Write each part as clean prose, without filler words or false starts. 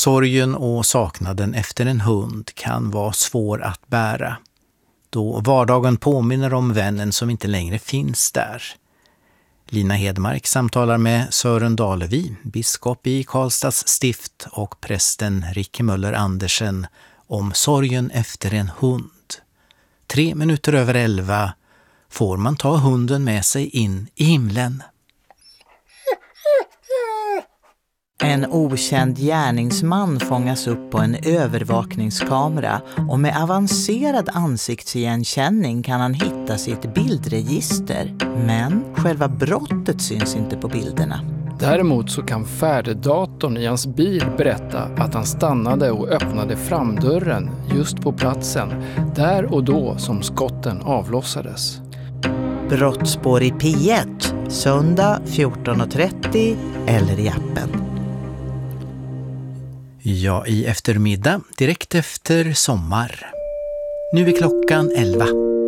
Sorgen och saknaden efter en hund kan vara svår att bära, då vardagen påminner om vännen som inte längre finns där. Lina Hedmark samtalar med Sören Dalevi, biskop i Karlstads stift, och prästen Rikke Möller Andersen om sorgen efter en hund. 11:03 får man ta hunden med sig in i himlen. En okänd gärningsman fångas upp på en övervakningskamera och med avancerad ansiktsigenkänning kan han hitta sitt bildregister. Men själva brottet syns inte på bilderna. Däremot så kan färddatorn i hans bil berätta att han stannade och öppnade framdörren just på platsen, där och då som skotten avlossades. Brottsspår i P1, söndag 14:30 eller i appen. Ja, i eftermiddag, direkt efter sommar. Nu är klockan 11.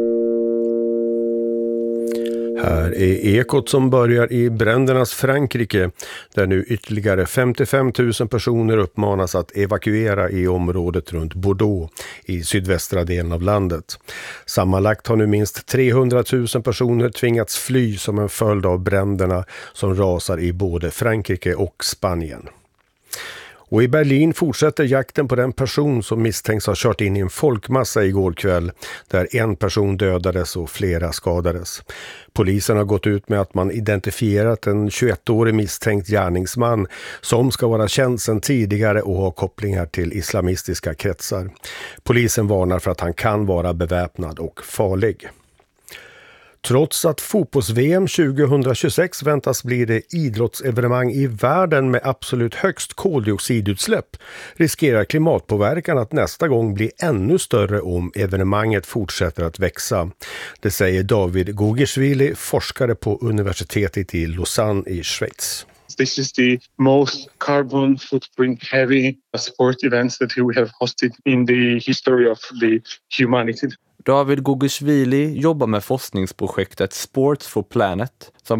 Här är Ekot som börjar i brändernas Frankrike, där nu ytterligare 55 000 personer uppmanas att evakuera i området runt Bordeaux i sydvästra delen av landet. Sammanlagt har nu minst 300 000 personer tvingats fly som en följd av bränderna som rasar i både Frankrike och Spanien. Och i Berlin fortsätter jakten på den person som misstänks ha kört in i en folkmassa igår kväll, där en person dödades och flera skadades. Polisen har gått ut med att man identifierat en 21-årig misstänkt gärningsman som ska vara känd sedan tidigare och ha kopplingar till islamistiska kretsar. Polisen varnar för att han kan vara beväpnad och farlig. Trots att fotbolls-VM 2026 väntas bli det idrottsevenemang i världen med absolut högst koldioxidutsläpp, riskerar klimatpåverkan att nästa gång bli ännu större om evenemanget fortsätter att växa. Det säger David Gugishvili, forskare på universitetet i Lausanne i Schweiz. This is the most carbon footprint heavy sport events that we have hosted in the history of the humanity. David Gugishvili jobbar med forskningsprojektet Sports for Planet som